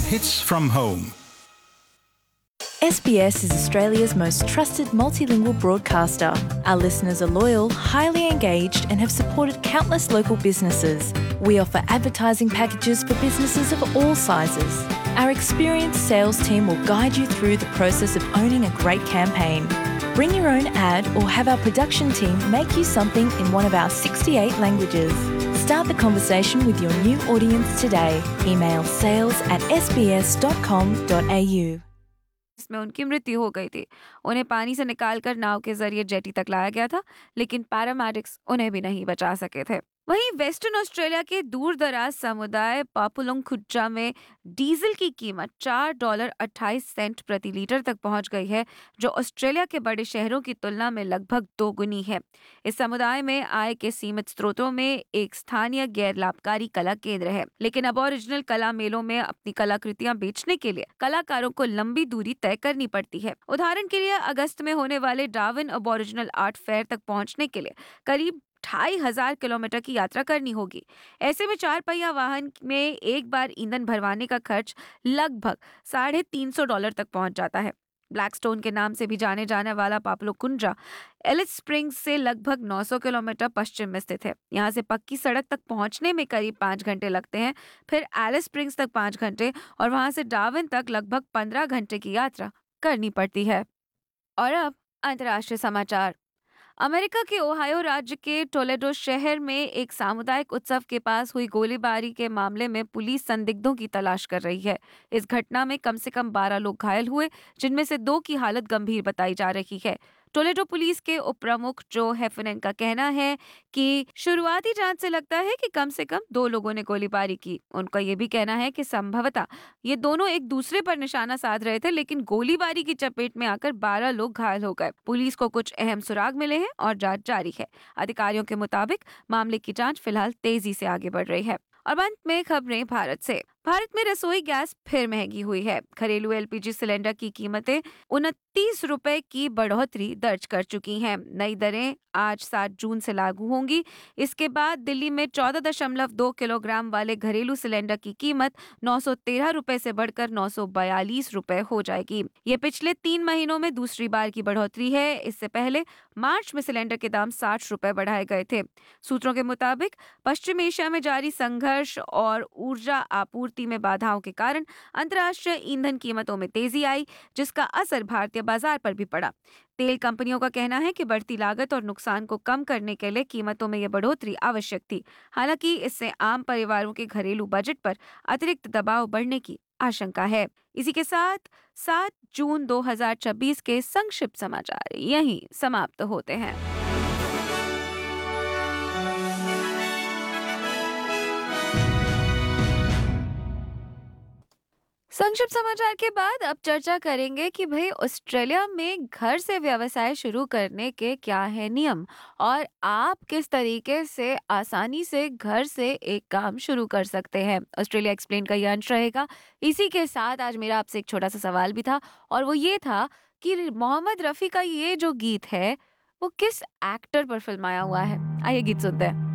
Hits from Home. SBS is Australia's most trusted multilingual broadcaster. Our listeners are loyal, highly engaged, and have supported countless local businesses. We offer advertising packages for businesses of all sizes. Our experienced sales team will guide you through the process of owning a great campaign. Bring your own ad or have our production team make you something in one of our 68 languages. Start the conversation with your new audience today. Email sales@sbs.com.au. इसमें उनकी मृत्यु हो गई थी। उन्हें पानी से निकालकर नाव के जरिए जेटी तक लाया गया था, लेकिन पैरामेडिक्स उन्हें भी नहीं बचा सके थे। वहीं वेस्टर्न ऑस्ट्रेलिया के दूर दराज समुदाय पापुलोंगखुट्जा में डीजल की कीमत $4.28 प्रति लीटर तक पहुंच गई है, जो ऑस्ट्रेलिया के बड़े शहरों की तुलना में लगभग दोगुनी है। इस समुदाय में आय के सीमित स्रोतों में एक स्थानीय गैर लाभकारी कला केंद्र है, लेकिन अब ओरिजिनल कला मेलों में अपनी कलाकृतियां बेचने के लिए कलाकारों को लंबी दूरी तय करनी पड़ती है। उदाहरण के लिए अगस्त में होने वाले डार्विन अबॉरिजिनल आर्ट फेयर तक पहुंचने के लिए करीब 2500 किलोमीटर की यात्रा करनी होगी। ऐसे में 4 पहिया वाहन में एक बार ईंधन भरवाने का खर्च लगभग $350 तक पहुंच जाता है। ब्लैकस्टोन के नाम से भी जाने जाने वाला पापुलोंगखुट्जा एलिस स्प्रिंग्स से लगभग 900 किलोमीटर पश्चिम में स्थित है। यहाँ से पक्की सड़क तक पहुंचने में करीब 5 घंटे लगते हैं, फिर एलिस स्प्रिंग्स तक 5 घंटे और वहां से डार्विन तक लगभग 15 घंटे की यात्रा करनी पड़ती है। और अब अंतर्राष्ट्रीय समाचार। अमेरिका के ओहायो राज्य के टोलेडो शहर में एक सामुदायिक उत्सव के पास हुई गोलीबारी के मामले में पुलिस संदिग्धों की तलाश कर रही है। इस घटना में कम से कम 12 लोग घायल हुए, जिनमें से 2 की हालत गंभीर बताई जा रही है। टोलेडो पुलिस के उप प्रमुख जो हेफनेन का कहना है कि शुरुआती जांच से लगता है कि कम से कम 2 लोगों ने गोलीबारी की। उनका ये भी कहना है कि संभवतः ये दोनों एक दूसरे पर निशाना साध रहे थे, लेकिन गोलीबारी की चपेट में आकर 12 लोग घायल हो गए। पुलिस को कुछ अहम सुराग मिले हैं और जांच जारी है। अधिकारियों के मुताबिक मामले की जांच फिलहाल तेजी से आगे बढ़ रही है। और अंत में खबरें भारत से। भारत में रसोई गैस फिर महंगी हुई है। घरेलू एलपीजी सिलेंडर की कीमतें 29 रुपए की बढ़ोतरी दर्ज कर चुकी हैं। नई दरें आज 7 जून से लागू होंगी। इसके बाद दिल्ली में 14.2 किलोग्राम वाले घरेलू सिलेंडर की कीमत 913 रुपए से बढ़कर 942 रुपए हो जाएगी। ये पिछले 3 महीनों में दूसरी बार की बढ़ोतरी है। इससे पहले मार्च में सिलेंडर के दाम 60 रुपए बढ़ाए गए थे। सूत्रों के मुताबिक पश्चिम एशिया में जारी संघर्ष और ऊर्जा आपूर्ति में बाधाओं के कारण अंतर्राष्ट्रीय ईंधन कीमतों में तेजी आई, जिसका असर भारतीय बाजार पर भी पड़ा। तेल कंपनियों का कहना है कि बढ़ती लागत और नुकसान को कम करने के लिए कीमतों में यह बढ़ोतरी आवश्यक थी। हालांकि इससे आम परिवारों के घरेलू बजट पर अतिरिक्त दबाव बढ़ने की आशंका है। इसी के साथ 7 जून 2026 के संक्षिप्त समाचार यहीं समाप्त होते हैं। संक्षिप्त समाचार के बाद अब चर्चा करेंगे कि भाई ऑस्ट्रेलिया में घर से व्यवसाय शुरू करने के क्या है नियम और आप किस तरीके से आसानी से घर से एक काम शुरू कर सकते हैं। ऑस्ट्रेलिया एक्सप्लेन का ये अंश रहेगा। इसी के साथ आज मेरा आपसे एक छोटा सा सवाल भी था, और वो ये था कि मोहम्मद रफ़ी का ये जो गीत है वो किस एक्टर पर फिल्माया हुआ है। आइए गीत सुनते हैं।